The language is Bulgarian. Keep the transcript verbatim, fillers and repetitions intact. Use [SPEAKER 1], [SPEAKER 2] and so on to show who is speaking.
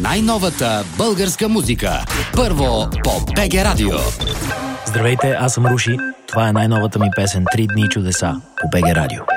[SPEAKER 1] най-новата българска музика. Първо по БГ Радио.
[SPEAKER 2] Здравейте, аз съм Руши. Това е най-новата ми песен «Три дни чудеса» по БГ Радио.